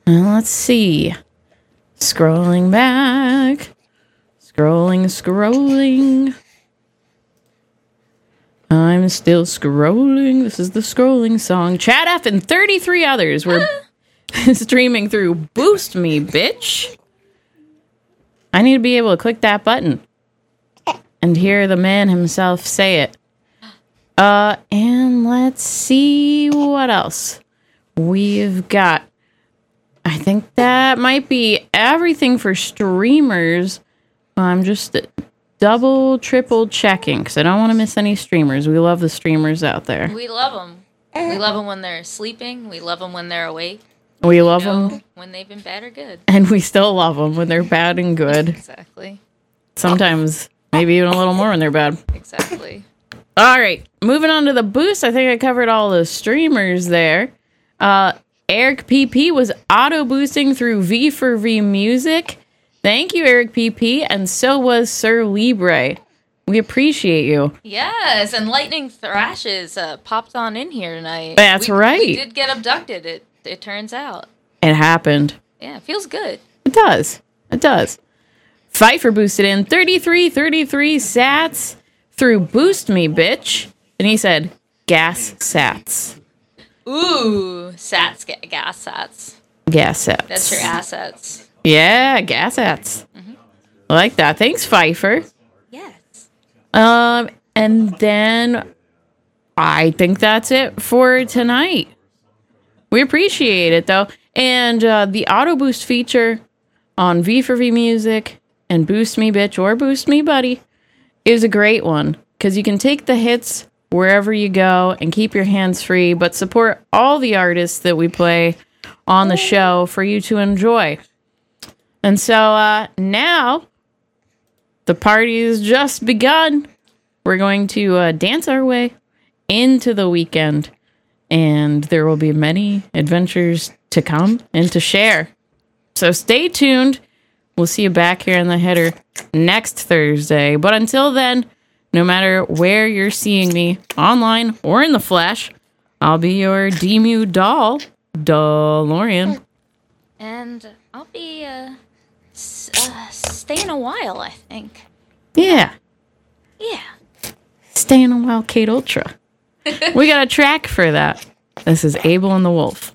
Let's see. Scrolling back. Scrolling. I'm still scrolling. This is the scrolling song. Chad F and 33 others were streaming through Boost Me, bitch. I need to be able to click that button and hear the man himself say it. And let's see what else we've got. I think that might be everything for streamers. I'm just triple checking because I don't want to miss any streamers. We love the streamers out there. We love them. We love them when they're sleeping. We love them when they're awake. We love them when they've been bad or good. And we still love them when they're bad and good. Exactly. Sometimes maybe even a little more when they're bad. Exactly. All right. Moving on to the boost. I think I covered all the streamers there. Eric PP was auto boosting through V for V Music. Thank you, Eric PP. And so was Sir Libre. We appreciate you. Yes, and Lightning Thrashes popped on in here tonight. That's right. We did get abducted, it turns out. It happened. Yeah, it feels good. It does. Pfeiffer boosted in 33 sats through Boost Me, bitch. And he said, gas sats. Ooh, sats, gas sats. Gas sats. That's your assets. Yeah, gas sats. Mm-hmm. I like that. Thanks, Pfeiffer. Yes. And then I think that's it for tonight. We appreciate it, though. And the auto boost feature on V for V Music and Boost Me Bitch or Boost Me Buddy is a great one because you can take the hits wherever you go and keep your hands free, but support all the artists that we play on the show for you to enjoy. And so now the party has just begun. We're going to dance our way into the weekend, and there will be many adventures to come and to share. So stay tuned. We'll see you back here in the header next Thursday. But until then, no matter where you're seeing me, online or in the flesh, I'll be your Demu doll, DeLorean. And I'll be staying a while, I think. Yeah. Yeah. Staying a while, Kate Ultra. We got a track for that. This is Abel and the Wolf.